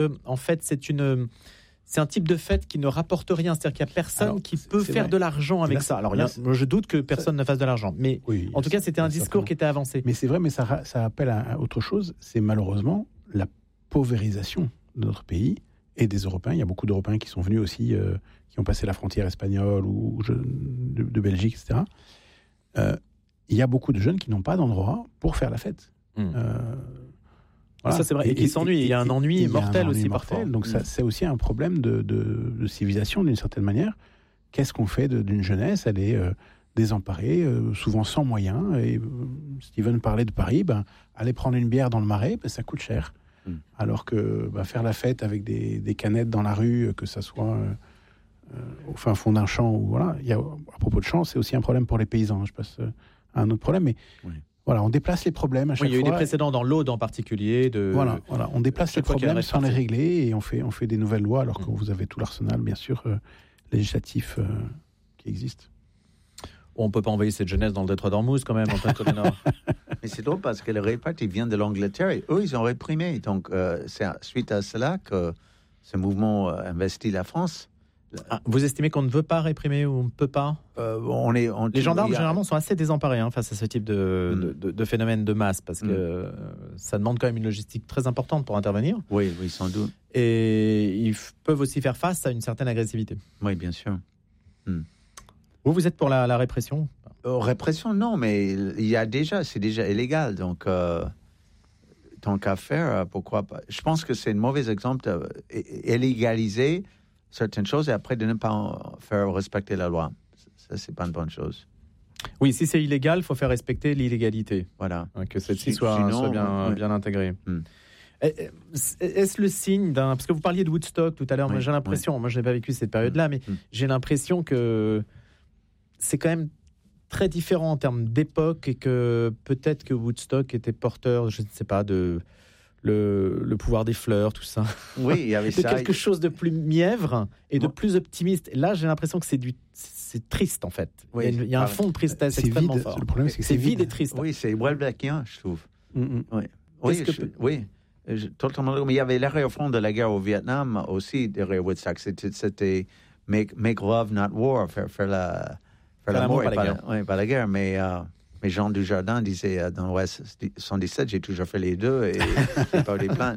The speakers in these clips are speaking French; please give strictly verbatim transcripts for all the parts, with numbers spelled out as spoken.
en fait, c'est une... C'est un type de fête qui ne rapporte rien, c'est-à-dire qu'il n'y a personne Alors, qui peut faire vrai. de l'argent avec là, ça. Alors, là, a, je doute que personne ça, ne fasse de l'argent, mais oui, en tout cas, c'était un discours certainement. qui était avancé. Mais c'est vrai, mais ça, ça appelle à autre chose, c'est malheureusement la paupérisation de notre pays et des Européens. Il y a beaucoup d'Européens qui sont venus aussi, euh, qui ont passé la frontière espagnole ou, ou je, de, de Belgique, et cetera. Euh, il y a beaucoup de jeunes qui n'ont pas d'endroit pour faire la fête. Mmh. Euh, Voilà. Ça c'est vrai, et, et qui s'ennuie. Il y a un ennui mortel aussi mortel, parfois. Donc ça, c'est aussi un problème de, de, de civilisation d'une certaine manière. Qu'est-ce qu'on fait de, d'une jeunesse ? Elle est euh, désemparée, euh, souvent sans moyens. Et euh, Steven parlait de Paris. Ben, aller prendre une bière dans le Marais, ben, ça coûte cher. Mm. Alors que ben, faire la fête avec des, des canettes dans la rue, que ça soit euh, euh, au fin fond d'un champ, ou voilà. Il y a, à propos de champ, c'est aussi un problème pour les paysans. Je passe euh, à un autre problème, mais. Oui. Voilà, on déplace les problèmes à chaque fois. Oui, il y a eu fois. des précédents dans l'Aude en particulier. De... Voilà, voilà, on déplace les problèmes sans les régler et on fait, on fait des nouvelles lois alors mmh. que vous avez tout l'arsenal, bien sûr, euh, législatif euh, qui existe. On ne peut pas envoyer cette jeunesse dans le détroit d'Ormuz quand même, en tant que Nord. Mais c'est drôle parce que le réparti vient de l'Angleterre et eux, ils ont réprimé. Donc, euh, c'est suite à cela que ce mouvement euh, investit la France. Ah, vous estimez qu'on ne veut pas réprimer ou on ne peut pas euh, on est, on, Les gendarmes, a... généralement, sont assez désemparés hein, face à ce type de, mm. de, de, de phénomène de masse, parce que mm. euh, ça demande quand même une logistique très importante pour intervenir. Oui, oui, sans doute. Et ils f- peuvent aussi faire face à une certaine agressivité. Oui, bien sûr. Mm. Vous, vous êtes pour la, la répression ? euh, Répression, non, mais il y a déjà, c'est déjà illégal, donc... Euh... tant qu'à faire, pourquoi pas ? Je pense que c'est un mauvais exemple d'illégaliser certaines choses et après de ne pas faire respecter la loi. Ça, c'est pas une bonne chose. Oui, si c'est illégal, il faut faire respecter l'illégalité. Voilà. Hein, que celle-ci soit, Sinon, soit bien, ouais. bien intégrée. Hmm. Est-ce le signe d'un... Parce que vous parliez de Woodstock tout à l'heure, oui, moi j'ai l'impression, oui. moi je n'ai pas vécu cette période-là, mais hmm. j'ai l'impression que c'est quand même très différent en termes d'époque et que peut-être que Woodstock était porteur, je ne sais pas, de... Le, le pouvoir des fleurs, tout ça. Oui, il y avait de ça. quelque chose de plus mièvre et de plus optimiste. Et là, j'ai l'impression que c'est du, c'est triste en fait. Oui, il y a, il y a un fond de tristesse c'est extrêmement vide. fort. Le problème, c'est que c'est, c'est vide, vide et triste. Oui, c'est Welbeckien, je trouve. Mm-hmm. Oui, oui, je, peut... oui. Je, totalement. Mais il y avait l'arrière-fond de la guerre au Vietnam aussi derrière Woodstock. C'était, c'était make, make love, not war, faire, faire la, faire l'amour, l'amour, pas, la la, oui, pas la guerre, mais. Euh, Mais Jean Dujardin disait euh, dans l'Ouest soixante-dix-sept, j'ai toujours fait les deux et j'ai pas eu des plaintes.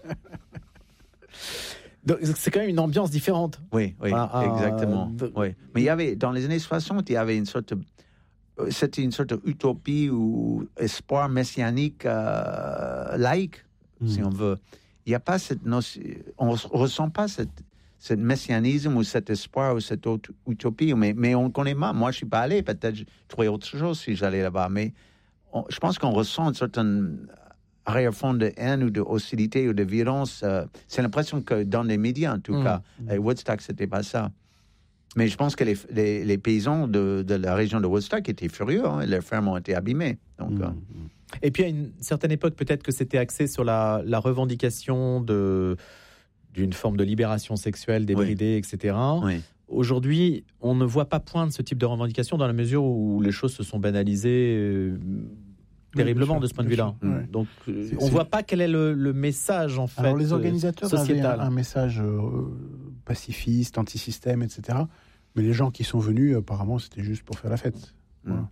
Donc, c'est quand même une ambiance différente. Oui, oui, ah, exactement. Euh, oui. Mais il y avait, dans les années soixante, il y avait une sorte de, c'était une sorte d'utopie ou espoir messianique euh, laïque, mmh. si on veut. Il n'y a pas cette notion, on ne ressent pas cette, ce messianisme ou cet espoir ou cette utopie, mais, mais on connaît mal. Moi, je ne suis pas allé, peut-être je trouverais autre chose si j'allais là-bas, mais on, je pense qu'on ressent une certaine arrière-fond de haine ou de hostilité ou de violence. Euh, c'est l'impression que dans les médias, en tout mmh. cas, et Woodstock, ce n'était pas ça. Mais je pense que les, les, les paysans de, de la région de Woodstock étaient furieux, hein, leurs fermes ont été abîmées. Donc, mmh. euh, Et puis, à une certaine époque, peut-être que c'était axé sur la, la revendication de... d'une forme de libération sexuelle débridée, oui. et cetera. Oui. Aujourd'hui, on ne voit pas poindre ce type de revendication dans la mesure où les choses se sont banalisées euh, terriblement oui, de ce point de vue-là. Ouais. Donc, c'est, on ne voit pas quel est le, le message, en fait, Alors, les organisateurs sociétal. avaient un, un message euh, pacifiste, anti-système, et cetera. Mais les gens qui sont venus, apparemment, c'était juste pour faire la fête. Mm. Voilà.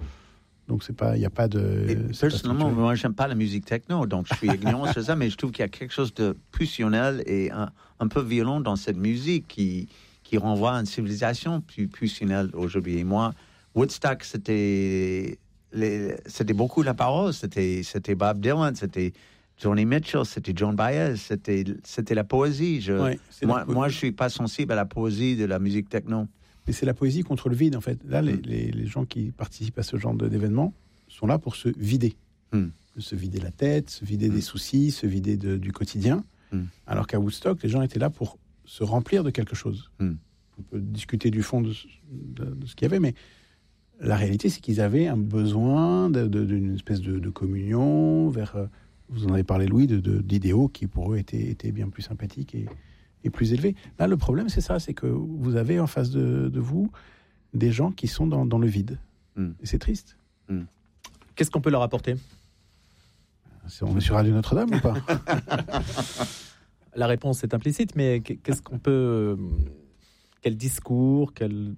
Donc, c'est pas, il n'y a pas de... Et personnellement, moi, j'aime pas la musique techno, donc je suis ignorant sur ça, mais je trouve qu'il y a quelque chose de pulsionnel et un, un peu violent dans cette musique qui, qui renvoie à une civilisation plus pulsionnelle aujourd'hui. Et moi, Woodstock, c'était, les, c'était beaucoup la parole, c'était, c'était Bob Dylan, c'était Joni Mitchell, c'était Joan Baez, c'était, c'était la poésie. Je, ouais, moi, moi, je suis pas sensible à la poésie de la musique techno. Mais c'est la poésie contre le vide, en fait. Là, les, les, les gens qui participent à ce genre de, d'événements sont là pour se vider. Mm. Se vider la tête, se vider mm. des soucis, se vider de, du quotidien. Mm. Alors qu'à Woodstock, les gens étaient là pour se remplir de quelque chose. Mm. On peut discuter du fond de, de, de ce qu'il y avait, mais la réalité, c'est qu'ils avaient un besoin de, de, d'une espèce de, de communion vers... Vous en avez parlé, Louis, de, de, d'idéaux qui, pour eux, étaient, étaient bien plus sympathiques et... et plus élevé. Là, le problème, c'est ça, c'est que vous avez en face de, de vous des gens qui sont dans, dans le vide. Mm. Et c'est triste. Mm. Qu'est-ce qu'on peut leur apporter ? On est sur Radio Notre-Dame ou pas ? la réponse est implicite, mais qu'est-ce qu'on peut... Quel discours quel...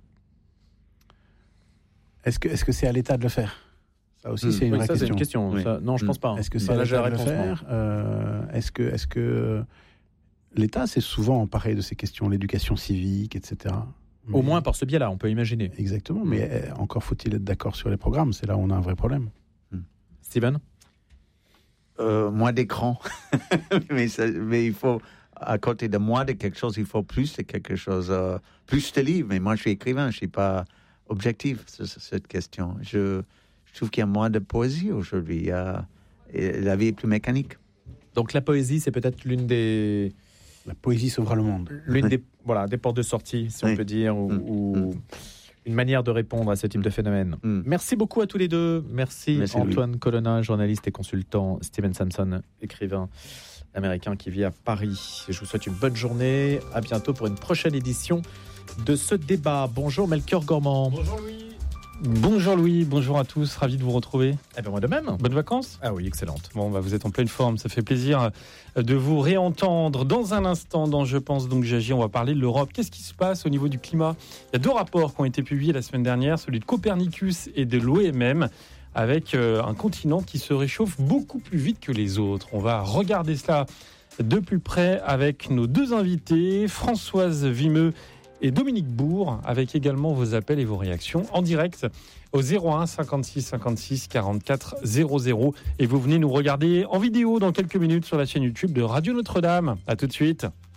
Est-ce que, est-ce que c'est à l'État de le faire ? Ça aussi, mmh. c'est une oui, vraie ça, question. C'est une question. Oui. Ça, non, je ne pense pas. Est-ce que c'est à l'État de le faire euh, Est-ce que, est-ce que l'État s'est souvent emparé de ces questions, l'éducation civique, et cetera. Mais... Au moins par ce biais-là, on peut imaginer. Exactement, mais mmh. encore faut-il être d'accord sur les programmes. C'est là où on a un vrai problème. Mmh. Steven euh, Moins d'écran. mais, ça, mais il faut... À côté de moi, de quelque chose, il faut plus de quelque chose, euh, plus de livres. Mais moi, je suis écrivain, je ne suis pas objectif sur, sur cette question. Je, je trouve qu'il y a moins de poésie aujourd'hui. Euh, et la vie est plus mécanique. Donc la poésie, c'est peut-être l'une des... La poésie sauvera le monde. L'une des, voilà, des portes de sortie, si oui. on peut dire, ou, mmh. ou une manière de répondre à ce type mmh. de phénomène. Mmh. Merci beaucoup à tous les deux. Merci, Merci Antoine Louis. Colonna, journaliste et consultant, Steven Samson, écrivain américain qui vit à Paris. Je vous souhaite une bonne journée. À bientôt pour une prochaine édition de ce débat. Bonjour Melchior Gormand. Bonjour Louis. Bonjour Louis, bonjour à tous, ravi de vous retrouver. Eh bien moi de même. Bonnes vacances ? Ah oui, excellente. Bon, bah vous êtes en pleine forme, ça fait plaisir de vous réentendre. Dans un instant, dans Je pense donc j'agis, on va parler de l'Europe. Qu'est-ce qui se passe au niveau du climat ? Il y a deux rapports qui ont été publiés la semaine dernière, celui de Copernicus et de l'O M M, avec un continent qui se réchauffe beaucoup plus vite que les autres. On va regarder cela de plus près avec nos deux invités, Françoise Vimeux et Dominique Bourg, avec également vos appels et vos réactions en direct au zéro un cinquante-six cinquante-six quarante-quatre zéro zéro. Et vous venez nous regarder en vidéo dans quelques minutes sur la chaîne YouTube de Radio Notre-Dame. À tout de suite.